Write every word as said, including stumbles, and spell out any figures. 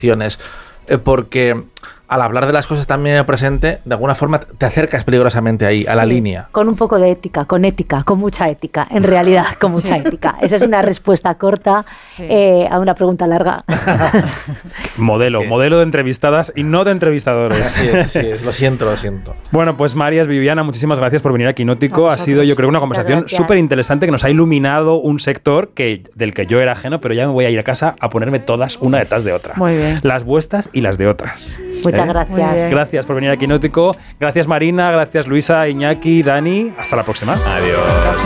eh, porque al hablar de las cosas también en el presente, de alguna forma te acercas peligrosamente ahí, a la Sí, línea. Con un poco de ética, con ética, con mucha ética, en realidad, con mucha sí. ética. Esa es una respuesta corta sí. eh, a una pregunta larga. Modelo, sí. modelo de entrevistadas y no de entrevistadores. Así es, así es, lo siento, lo siento. Bueno, pues Marías, Viviana, muchísimas gracias por venir a Quinótico. Ha sido, yo creo, una conversación súper interesante que nos ha iluminado un sector que, del que yo era ajeno, pero ya me voy a ir a casa a ponerme todas una detrás de otra. Muy bien. Las vuestras y las de otras. Muchas ¿Eh? gracias. Gracias por venir a Quinótico. Gracias Marina, gracias Luisa, Iñaki, Dani. Hasta la próxima. Adiós.